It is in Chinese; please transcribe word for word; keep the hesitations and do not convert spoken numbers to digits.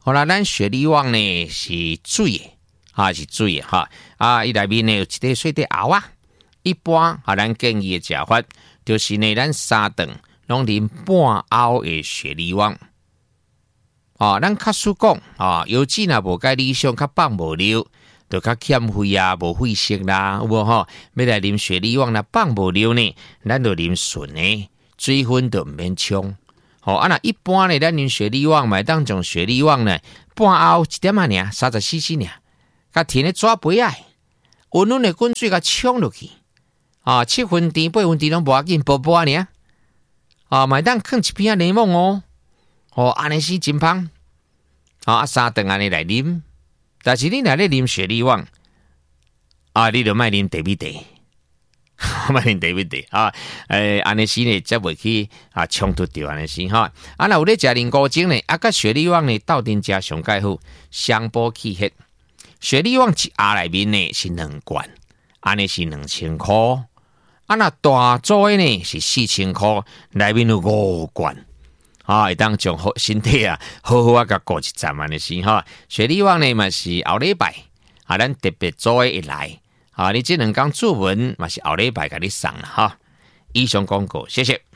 好啦，咱雪梨湾呢是水的，啊是水的哈，啊伊内面呢有一块水的熬啊。一般啊，咱建议的食法就是呢，咱三顿拢啉半熬的雪梨湾。啊，咱较输讲啊，油脂若无介理想，较放无溜，就较欠费啊，无费色啦，有无吼？要来啉雪梨湾，若放无溜呢，咱就啉纯的，水分就毋免冲。好、哦，啊那一般呢，咱啉雪梨湾，买当种雪梨湾呢，半熬一点啊尔，三十 C C 尔，甲填咧纸杯啊，温温的滚水甲冲落去，啊，七分甜八分甜拢无要紧，薄薄啊尔，啊，买当放一片柠檬哦。哦，安尼是真芳，啊，三顿安尼来啉，但是你若咧啉雪梨湾，啊，你就莫啉茶米茶，莫啉茶米茶啊，诶，安尼是呢，则袂去啊冲突掉安尼是哈，啊，若有咧食啉古精呢，啊，甲雪梨湾呢斗阵食上介好，双补气血。雪梨湾一盒内面呢是两罐，安尼是两千箍，啊，若大组的呢是四千箍，内面有五罐。啊，会当将好身体啊，好好啊，甲过一站安尼是哈。雪梨湾呢嘛是后礼拜啊，咱特别做一来啊，你这两讲注文嘛是后礼拜甲你送啦哈。以上广告，谢谢。